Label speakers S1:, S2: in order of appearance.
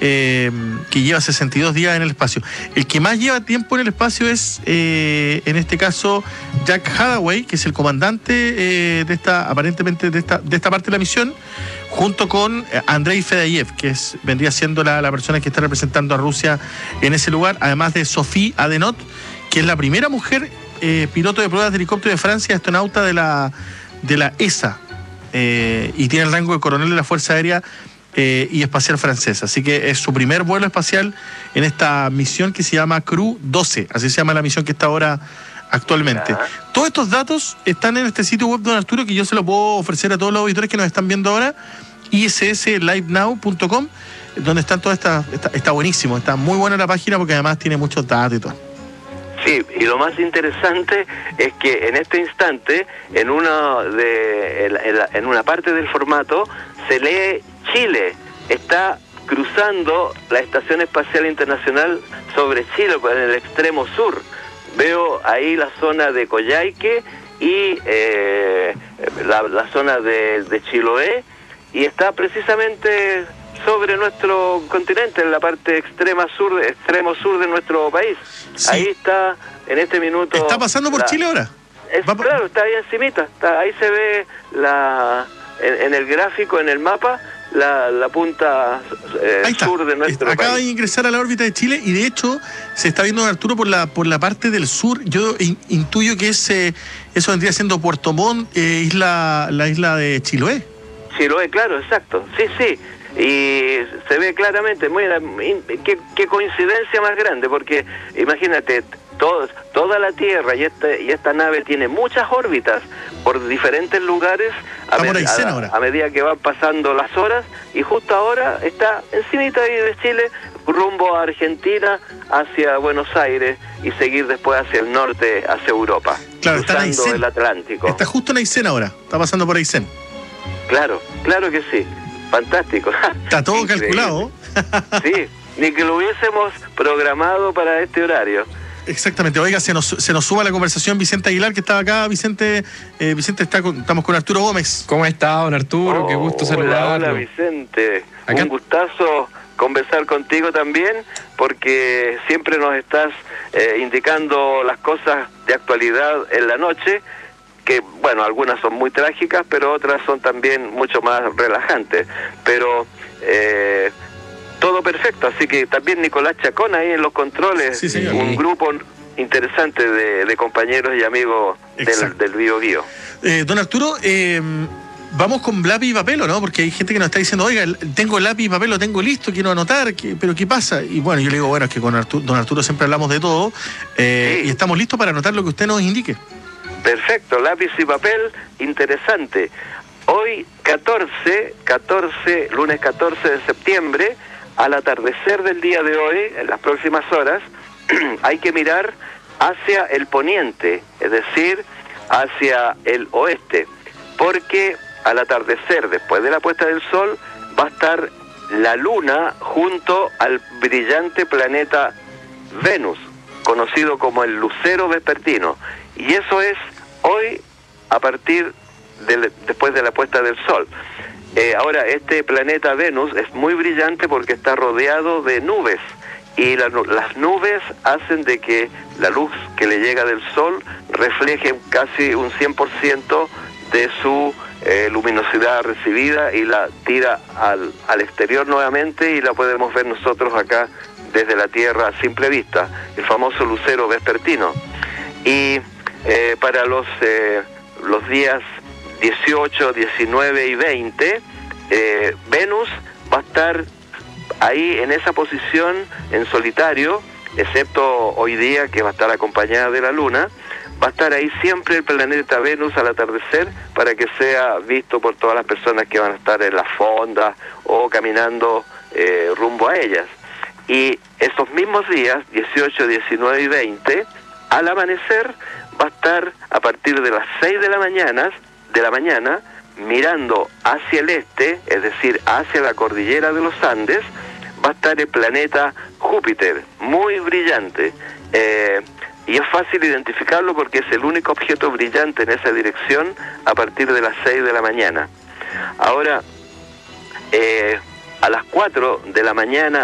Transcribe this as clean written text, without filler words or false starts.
S1: que lleva 62 días en el espacio. El que más lleva tiempo en el espacio es, en este caso, Jack Hadaway, que es el comandante de esta parte de la misión, junto con Andrei Fedayev, que vendría siendo la persona que está representando a Rusia en ese lugar, además de Sophie Adenot, que es la primera mujer piloto de pruebas de helicóptero de Francia, astronauta de la ESA, y tiene el rango de coronel de la Fuerza Aérea y Espacial Francesa. Así que es su primer vuelo espacial en esta misión que se llama Crew 12, así se llama la misión que está ahora actualmente. Todos estos datos están en este sitio web, don Arturo, que yo se lo puedo ofrecer a todos los auditores que nos están viendo ahora, issLiveNow.com, donde están todas está buenísimo, está muy buena la página porque además tiene muchos datos y todo.
S2: Sí, y lo más interesante es que en este instante, en una parte del formato, se lee Chile. Está cruzando la Estación Espacial Internacional sobre Chile, en el extremo sur. Veo ahí la zona de Coyhaique y la zona de Chiloé, y está precisamente sobre nuestro continente, en la parte extremo sur de nuestro país. Sí. Ahí está, en este minuto...
S1: ¿Está pasando por Chile ahora?
S2: Claro, está ahí encimita. Ahí se ve en el gráfico, en el mapa, la punta sur de nuestro país.
S1: Acaba de ingresar a la órbita de Chile y de hecho se está viendo, Arturo, por la parte del sur. Yo intuyo que eso vendría siendo Puerto Montt, la isla de Chiloé.
S2: Chiloé, claro, exacto. Sí. Y se ve claramente, qué coincidencia más grande, porque imagínate, toda la Tierra y esta nave tiene muchas órbitas por diferentes lugares a medida que van pasando las horas, y justo ahora está encimita ahí de Chile, rumbo a Argentina, hacia Buenos Aires, y seguir después hacia el norte, hacia Europa,
S1: claro,
S2: cruzando el Atlántico.
S1: Está justo en Aysén ahora, está pasando por Aysén.
S2: Claro que sí. Fantástico.
S1: Está todo calculado.
S2: Sí, ni que lo hubiésemos programado para este horario.
S1: Exactamente. Oiga, se nos suma la conversación Vicente Aguilar, que estaba acá. Vicente, estamos con Arturo Gómez.
S3: ¿Cómo está, don Arturo? Qué gusto saludarlo.
S2: Hola, Vicente. Acá. Un gustazo conversar contigo también, porque siempre nos estás indicando las cosas de actualidad en la noche, que, bueno, algunas son muy trágicas, pero otras son también mucho más relajantes. Pero todo perfecto, así que también Nicolás Chacón ahí en los controles,
S1: sí, señor.
S2: Un grupo interesante de compañeros y amigos del Bío Bío.
S1: Don Arturo, vamos con lápiz y papel, ¿o no? Porque hay gente que nos está diciendo, oiga, tengo lápiz y papel, lo tengo listo, quiero anotar, pero ¿qué pasa? Y bueno, yo le digo, bueno, es que con don Arturo siempre hablamos de todo, sí. Y estamos listos para anotar lo que usted nos indique.
S2: Perfecto, lápiz y papel, interesante. Hoy, lunes 14 de septiembre, al atardecer del día de hoy, en las próximas horas, hay que mirar hacia el poniente, es decir, hacia el oeste, porque al atardecer, después de la puesta del sol, va a estar la luna junto al brillante planeta Venus, conocido como el lucero vespertino, y eso es hoy a partir después de la puesta del sol. Ahora, este planeta Venus es muy brillante porque está rodeado de nubes, y las nubes hacen de que la luz que le llega del sol refleje casi un 100% de su luminosidad recibida, y la tira al exterior nuevamente, y la podemos ver nosotros acá desde la Tierra a simple vista, el famoso lucero vespertino. Y para los días 18, 19 y 20, Venus va a estar ahí en esa posición en solitario, excepto hoy día que va a estar acompañada de la luna. Va a estar ahí siempre el planeta Venus al atardecer, para que sea visto por todas las personas que van a estar en las fondas o caminando rumbo a ellas. Y esos mismos días, 18, 19 y 20, al amanecer va a estar a partir de las 6 de la mañana, mirando hacia el este, es decir, hacia la cordillera de los Andes, va a estar el planeta Júpiter, muy brillante. Y es fácil identificarlo porque es el único objeto brillante en esa dirección a partir de las 6 de la mañana. Ahora, a las 4 de la mañana